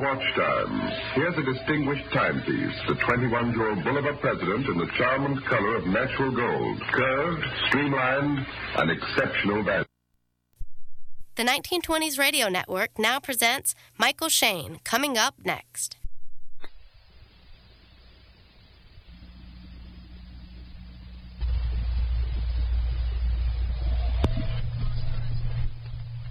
watch time. Here's a distinguished timepiece, the 21-jewel Bolivar President in the charm and color of natural gold. Curved, streamlined, and exceptional value. The 1920s Radio Network now presents Michael Shayne, coming up next.